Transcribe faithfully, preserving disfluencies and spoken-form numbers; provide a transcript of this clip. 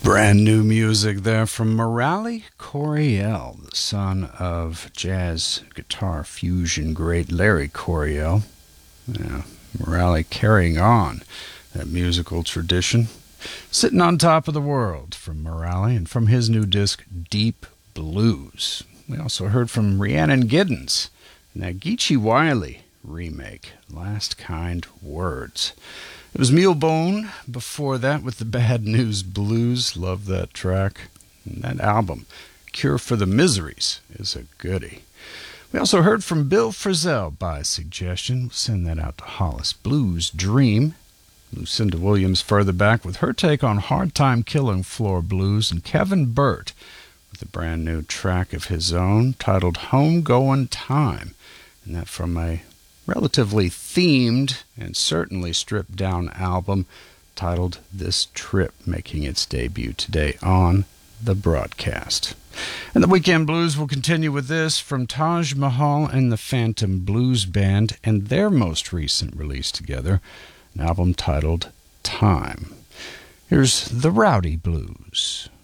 Brand new music there from Murali Coryell, the son of jazz guitar fusion great Larry Coryell. Yeah, Murali carrying on that musical tradition. Sitting on Top of the World from Murali, and from his new disc, Deep Blues. We also heard from Rhiannon Giddens and that Geechee Wiley remake, Last Kind Words. It was Mealbone before that with the Bad News Blues. Love that track. And that album, Cure for the Miseries, is a goodie. We also heard from Bill Frisell by suggestion. We'll send that out to Hollis. Blues Dream. Lucinda Williams further back with her take on Hard Time Killing Floor Blues. And Kevin Burt with a brand new track of his own titled Home Goin' Time. And that from a relatively themed and certainly stripped down album titled This Trip, making its debut today on the broadcast. And the Weekend Blues will continue with this from Taj Mahal and the Phantom Blues Band and their most recent release together, an album titled Time. Here's The Rowdy Blues.